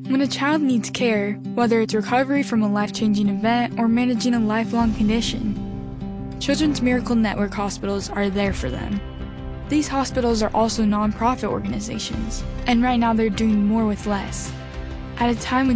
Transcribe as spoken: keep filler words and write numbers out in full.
When a child needs care, whether it's recovery from a life-changing event or managing a lifelong condition, Children's Miracle Network hospitals are there for them. These hospitals are also nonprofit organizations, and right now they're doing more with less. At a time when